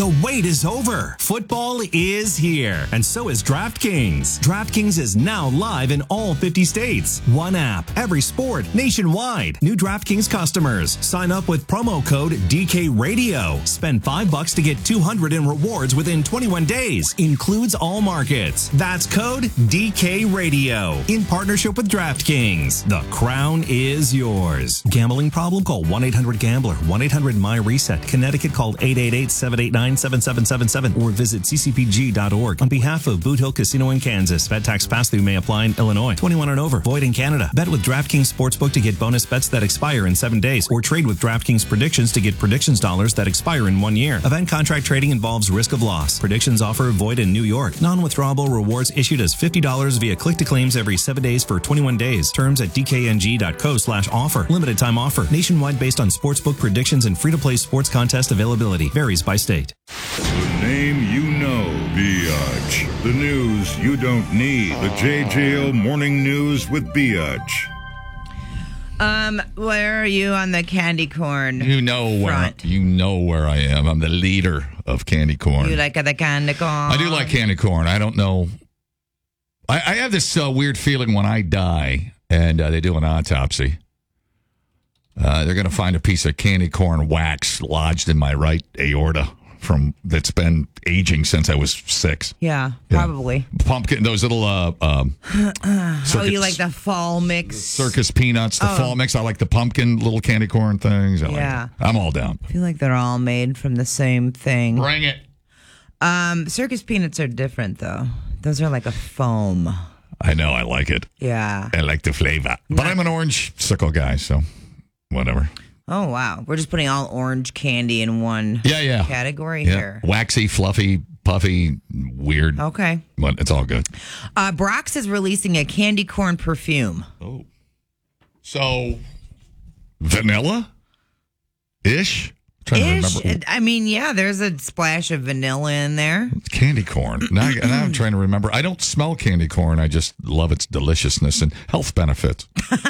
The wait is over. Football is here, and so is DraftKings. DraftKings is now live in all 50 states. One app, every sport, nationwide. New DraftKings customers. Sign up with promo code DKRadio. Spend $5 to get $200 in rewards within 21 days. Includes all markets. That's code DKRadio. In partnership with DraftKings. The crown is yours. Gambling problem? Call 1-800-GAMBLER. 1-800-MY-RESET. Connecticut, call 888-789-7777 or visit ccpg.org. On behalf of Boot Hill Casino in Kansas, bet tax pass-through may apply in Illinois. 21 and over. Void in Canada. Bet with DraftKings Sportsbook to get bonus bets that expire in 7 days, or trade with DraftKings Predictions to get predictions dollars that expire in 1 year. Event contract trading involves risk of loss. Predictions offer void in New York. Non-withdrawable rewards issued as $50 via click-to-claims every 7 days for 21 days. Terms at dkng.co/offer. Limited time offer. Nationwide based on sportsbook predictions and free-to-play sports contest availability. Varies by state. The name you know, Biatch. The news you don't need. The JJO Morning News with Biatch. Where are you on the candy corn? You know where I am. I'm the leader of candy corn. You like the candy corn? I do like candy corn. I don't know. I have this weird feeling when I die and they do an autopsy. They're going to find a piece of candy corn wax lodged in my right aorta that's been aging since I was 6. Yeah, probably. Pumpkin, those little you like the fall mix? Circus peanuts, the fall mix. I like the pumpkin little candy corn things. I'm all down. I feel like they're all made from the same thing. Bring it. Circus peanuts are different, though. Those are like a foam. I know. I like it. Yeah. I like the flavor. But I'm an orange sickle guy, so whatever. Oh, wow. We're just putting all orange candy in one category here. Waxy, fluffy, puffy, weird. Okay. But it's all good. Brock's is releasing a candy corn perfume. Oh. So, vanilla-ish? Trying to remember. I mean, yeah, there's a splash of vanilla in there. It's candy corn. Now I'm trying to remember. I don't smell candy corn. I just love its deliciousness and health benefits.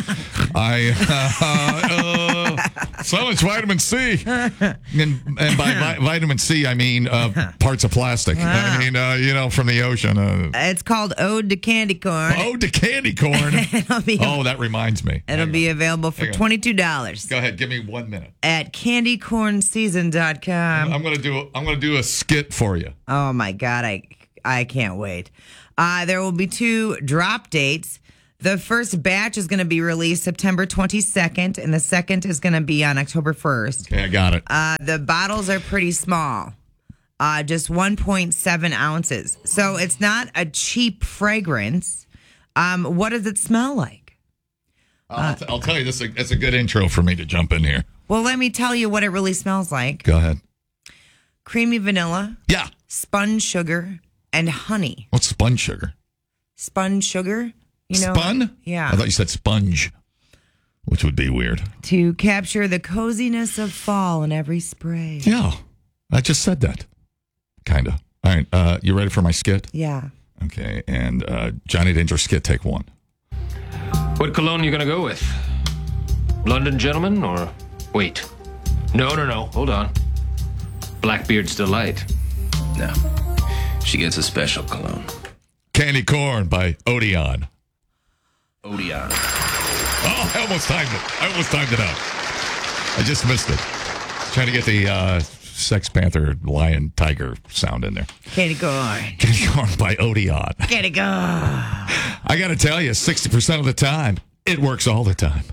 So much vitamin C. And by vitamin C, I mean parts of plastic. I mean, from the ocean. It's called Ode to Candy Corn. Ode to Candy Corn? That reminds me. It'll be available for $22. Go ahead. Give me 1 minute. At candycornseason.com. I'm gonna do a skit for you. Oh my God, I can't wait. There will be 2 drop dates. The first batch is going to be released September 22nd, and the second is going to be on October 1st. Okay, I got it. The bottles are pretty small, just 1.7 ounces. So it's not a cheap fragrance. What does it smell like? I'll tell you, it's a good intro for me to jump in here. Well, let me tell you what it really smells like. Go ahead. Creamy vanilla. Yeah. Spun sugar and honey. What's spun sugar? Spun sugar. Spun? Yeah. I thought you said sponge, which would be weird. To capture the coziness of fall in every spray. Yeah. I just said that. Kind of. All right. You ready for my skit? Yeah. Okay. And Johnny Danger skit, take 1. What cologne you going to go with? London Gentleman or... Wait. No. Hold on. Blackbeard's Delight. No. She gets a special cologne. Candy Corn by Odeon. Odeon. Oh, I almost timed it out. I just missed it. Trying to get the Sex Panther Lion Tiger sound in there. Candy Corn. Candy Corn by Odeon. Candy Corn. I got to tell you, 60% of the time, it works all the time.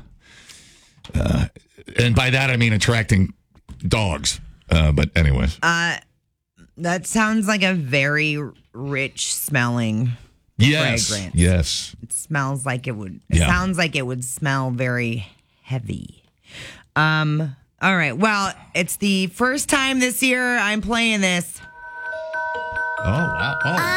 And by that, I mean attracting dogs. But anyways. That sounds like a very rich smelling fragrance. Yes. It smells like it would. It sounds like it would smell very heavy. All right. Well, it's the first time this year I'm playing this. Oh, wow. Oh.